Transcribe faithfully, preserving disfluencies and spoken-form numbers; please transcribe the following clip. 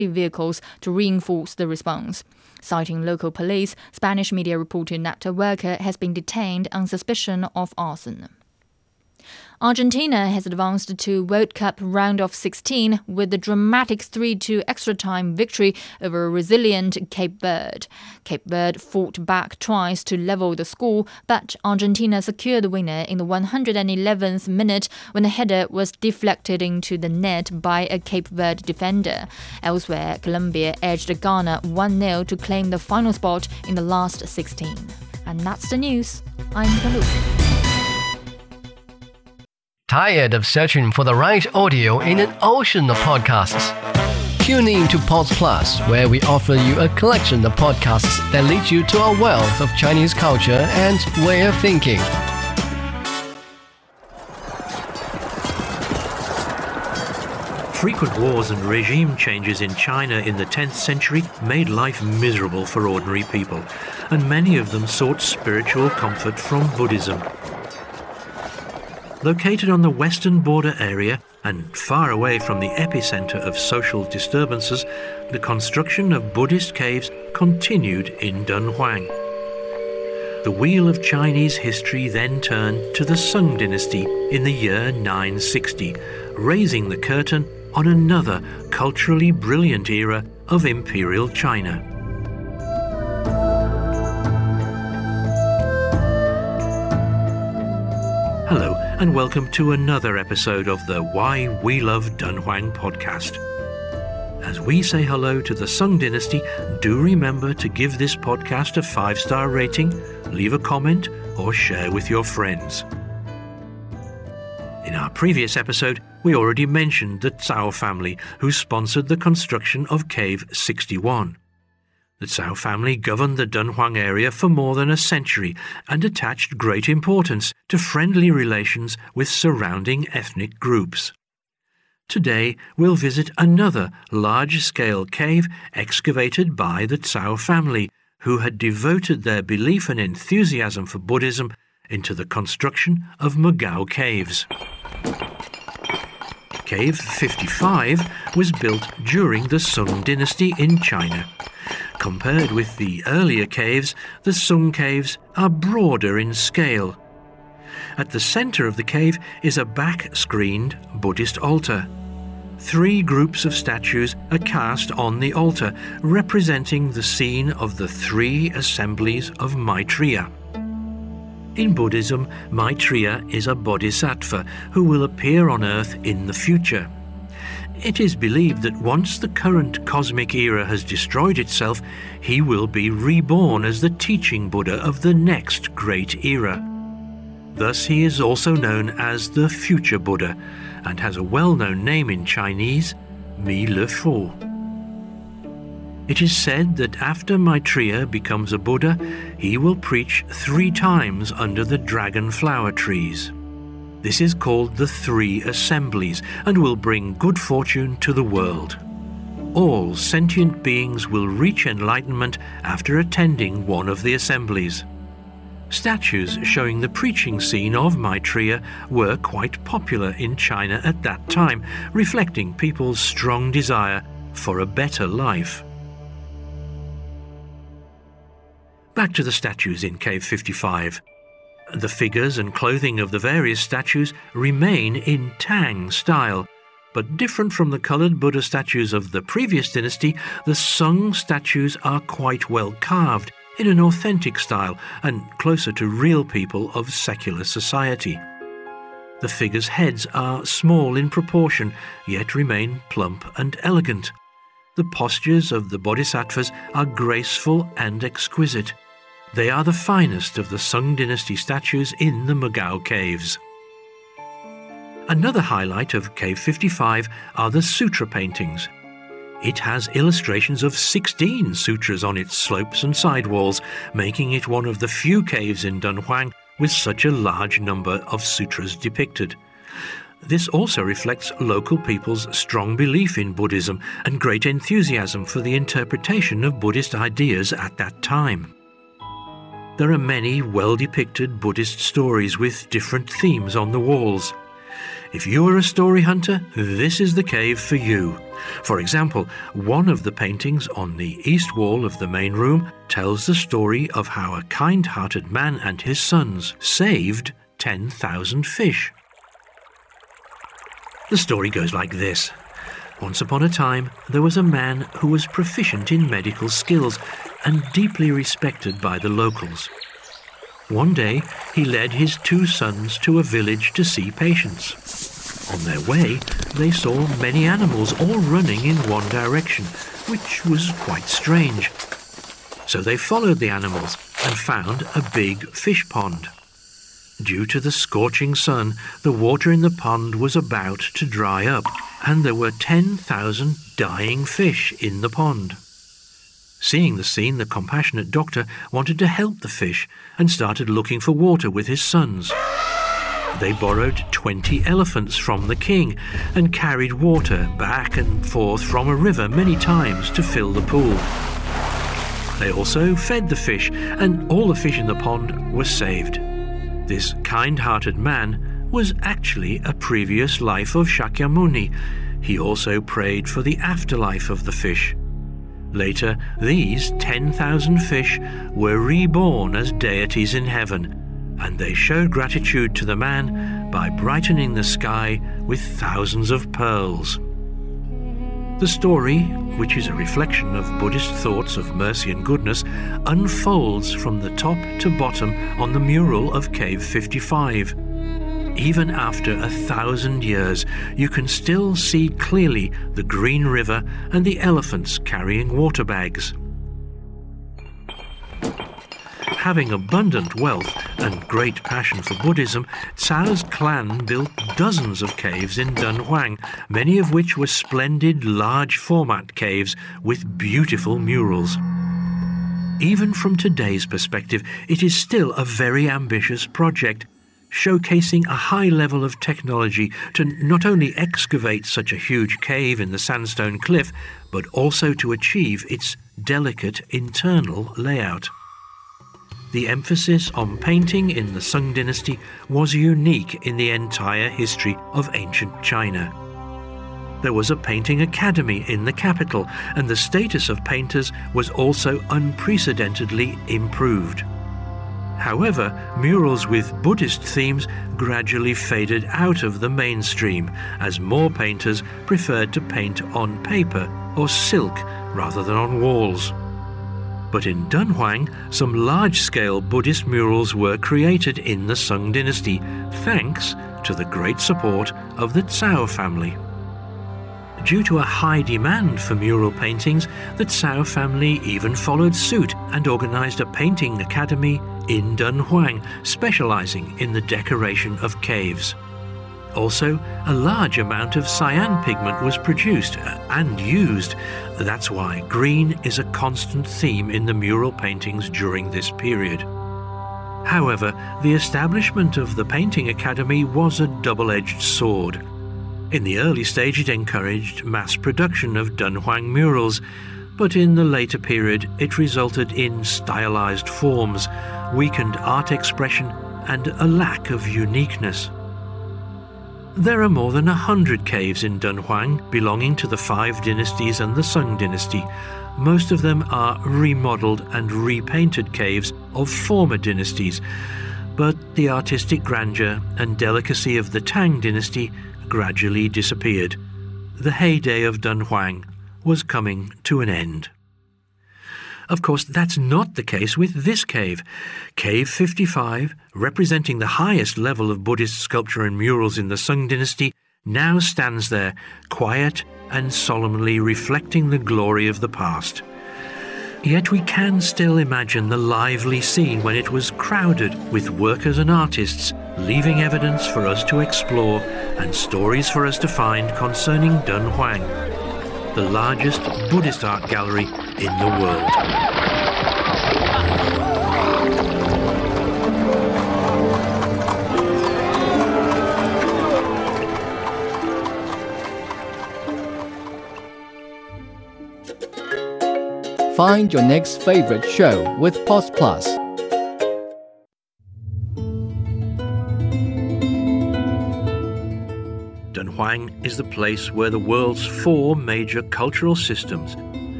vehicles to reinforce the response. Citing local police, Spanish media reported that a worker has been detained on suspicion of arson. Argentina has advanced to World Cup round of sixteen with a dramatic three two extra-time victory over a resilient Cape Verde. Cape Verde fought back twice to level the score, but Argentina secured the winner in the one hundred eleventh minute when a header was deflected into the net by a Cape Verde defender. Elsewhere, Colombia edged Ghana one nil to claim the final spot in the last sixteen. And that's the news. I'm Kalu. Tired of searching for the right audio in an ocean of podcasts? Tune in to Pods Plus, where we offer you a collection of podcasts that lead you to a wealth of Chinese culture and way of thinking. Frequent wars and regime changes in China in the tenth century made life miserable for ordinary people, and many of them sought spiritual comfort from Buddhism. Located on the western border area and far away from the epicenter of social disturbances, the construction of Buddhist caves continued in Dunhuang. The wheel of Chinese history then turned to the Sung dynasty in the year nine sixty, raising the curtain on another culturally brilliant era of imperial China. Hello and welcome to another episode of the Why We Love Dunhuang podcast. As we say hello to the Sung dynasty, do remember to give this podcast a five-star rating, leave a comment or share with your friends. In our previous episode, we already mentioned the Cao family who sponsored the construction of Cave sixty-one. The Cao family governed the Dunhuang area for more than a century and attached great importance to friendly relations with surrounding ethnic groups. Today, we'll visit another large-scale cave excavated by the Cao family, who had devoted their belief and enthusiasm for Buddhism into the construction of Mogao Caves. Cave fifty-five was built during the Sung dynasty in China. Compared with the earlier caves, the Sung caves are broader in scale. At the center of the cave is a back-screened Buddhist altar. Three groups of statues are cast on the altar, representing the scene of the three assemblies of Maitreya. In Buddhism, Maitreya is a bodhisattva who will appear on earth in the future. It is believed that once the current cosmic era has destroyed itself, he will be reborn as the teaching Buddha of the next great era. Thus he is also known as the future Buddha and has a well-known name in Chinese, Mi Le Fo. It is said that after Maitreya becomes a Buddha, he will preach three times under the dragon flower trees. This is called the Three Assemblies and will bring good fortune to the world. All sentient beings will reach enlightenment after attending one of the assemblies. Statues showing the preaching scene of Maitreya were quite popular in China at that time, reflecting people's strong desire for a better life. Back to the statues in Cave fifty-five. The figures and clothing of the various statues remain in Tang style, but different from the coloured Buddha statues of the previous dynasty, the Sung statues are quite well carved in an authentic style and closer to real people of secular society. The figures' heads are small in proportion, yet remain plump and elegant. The postures of the bodhisattvas are graceful and exquisite. They are the finest of the Sung dynasty statues in the Mogao Caves. Another highlight of Cave fifty-five are the sutra paintings. It has illustrations of sixteen sutras on its slopes and sidewalls, making it one of the few caves in Dunhuang with such a large number of sutras depicted. This also reflects local people's strong belief in Buddhism and great enthusiasm for the interpretation of Buddhist ideas at that time. There are many well-depicted Buddhist stories with different themes on the walls. If you are a story hunter, this is the cave for you. For example, one of the paintings on the east wall of the main room tells the story of how a kind-hearted man and his sons saved ten thousand fish. The story goes like this. Once upon a time, there was a man who was proficient in medical skills and deeply respected by the locals. One day, he led his two sons to a village to see patients. On their way, they saw many animals all running in one direction, which was quite strange. So they followed the animals and found a big fish pond. Due to the scorching sun, the water in the pond was about to dry up, and there were ten thousand dying fish in the pond. Seeing the scene, the compassionate doctor wanted to help the fish and started looking for water with his sons. They borrowed twenty elephants from the king and carried water back and forth from a river many times to fill the pool. They also fed the fish, and all the fish in the pond were saved. This kind-hearted man was actually a previous life of Shakyamuni. He also prayed for the afterlife of the fish. Later, these ten thousand fish were reborn as deities in heaven, and they showed gratitude to the man by brightening the sky with thousands of pearls. The story, which is a reflection of Buddhist thoughts of mercy and goodness, unfolds from the top to bottom on the mural of Cave fifty-five. Even after a thousand years, you can still see clearly the green river and the elephants carrying water bags. Having abundant wealth and great passion for Buddhism, Cao's clan built dozens of caves in Dunhuang, many of which were splendid large-format caves with beautiful murals. Even from today's perspective, it is still a very ambitious project, showcasing a high level of technology to not only excavate such a huge cave in the sandstone cliff, but also to achieve its delicate internal layout. The emphasis on painting in the Sung dynasty was unique in the entire history of ancient China. There was a painting academy in the capital, and the status of painters was also unprecedentedly improved. However, murals with Buddhist themes gradually faded out of the mainstream, as more painters preferred to paint on paper or silk rather than on walls. But in Dunhuang, some large-scale Buddhist murals were created in the Sung dynasty, thanks to the great support of the Cao family. Due to a high demand for mural paintings, the Cao family even followed suit and organized a painting academy in Dunhuang, specializing in the decoration of caves. Also, a large amount of cyan pigment was produced and used. That's why green is a constant theme in the mural paintings during this period. However, the establishment of the Painting Academy was a double-edged sword. In the early stage, it encouraged mass production of Dunhuang murals, but in the later period, it resulted in stylized forms, weakened art expression, and a lack of uniqueness. There are more than a hundred caves in Dunhuang belonging to the Five Dynasties and the Sung dynasty. Most of them are remodeled and repainted caves of former dynasties, but the artistic grandeur and delicacy of the Tang dynasty gradually disappeared. The heyday of Dunhuang was coming to an end. Of course, that's not the case with this cave. Cave fifty-five, representing the highest level of Buddhist sculpture and murals in the Sung dynasty, now stands there, quiet and solemnly reflecting the glory of the past. Yet we can still imagine the lively scene when it was crowded with workers and artists, leaving evidence for us to explore and stories for us to find concerning Dunhuang, the largest Buddhist art gallery in the world. Find your next favorite show with Pos Plus. Huang is the place where the world's four major cultural systems